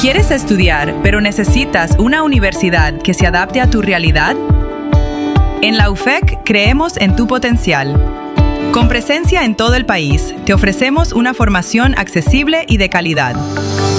¿Quieres estudiar, pero necesitas una universidad que se adapte a tu realidad? En la UFEC creemos en tu potencial. Con presencia en todo el país, te ofrecemos una formación accesible y de calidad.